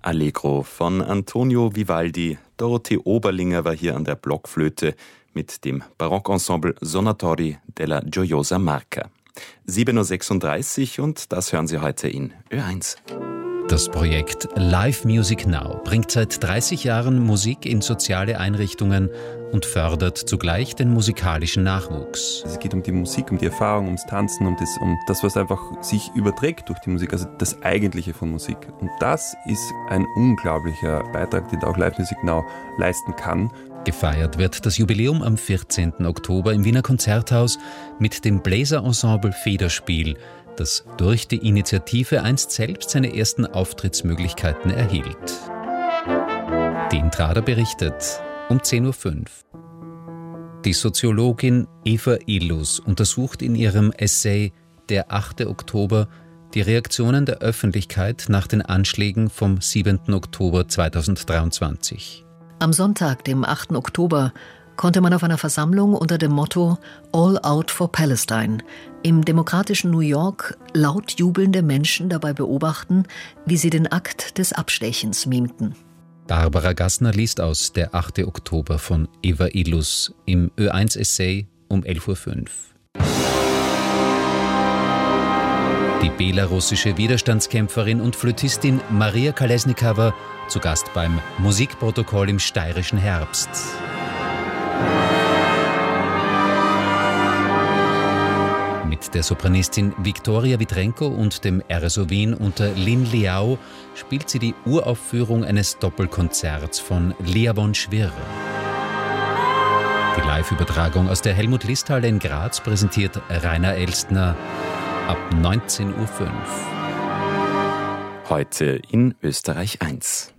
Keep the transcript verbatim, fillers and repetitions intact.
Allegro von Antonio Vivaldi. Dorothee Oberlinger war hier an der Blockflöte mit dem Barockensemble Sonatori della Gioiosa Marca. sieben Uhr sechsunddreißig und das hören Sie heute in Ö eins. Das Projekt Live Music Now bringt seit dreißig Jahren Musik in soziale Einrichtungen und fördert zugleich den musikalischen Nachwuchs. Es geht um die Musik, um die Erfahrung, ums Tanzen, um das, um das, was einfach sich überträgt durch die Musik, also das Eigentliche von Musik. Und das ist ein unglaublicher Beitrag, den auch Live Music Now leisten kann. Gefeiert wird das Jubiläum am vierzehnten Oktober im Wiener Konzerthaus mit dem Bläserensemble Federspiel, das durch die Initiative einst selbst seine ersten Auftrittsmöglichkeiten erhielt. Die Intrada berichtet um zehn Uhr fünf. Die Soziologin Eva Illus untersucht in ihrem Essay Der achte Oktober die Reaktionen der Öffentlichkeit nach den Anschlägen vom siebenten Oktober zweitausenddreiundzwanzig. Am Sonntag, dem achten Oktober, konnte man auf einer Versammlung unter dem Motto All Out for Palestine im demokratischen New York laut jubelnde Menschen dabei beobachten, wie sie den Akt des Abstechens mimten. Barbara Gassner liest aus Der achte Oktober von Eva Illus im Ö eins Essay um elf Uhr fünf. Die belarussische Widerstandskämpferin und Flötistin Maria Kolesnikova zu Gast beim Musikprotokoll im steirischen Herbst. Mit der Sopranistin Viktoria Vitrenko und dem R S O Wien unter Lin Liao spielt sie die Uraufführung eines Doppelkonzerts von Lea von Schwirr. Die Live-Übertragung aus der Helmut-List-Halle in Graz präsentiert Rainer Elstner ab neunzehn Uhr fünf. Heute in Österreich eins.